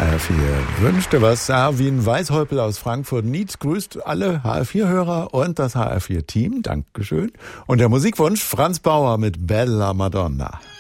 HR4 wünschte was. Erwin Weishäupl aus Frankfurt. Nietz grüßt alle HR4-Hörer und das HR4-Team. Dankeschön. Und der Musikwunsch Franz Bauer mit Bella Madonna.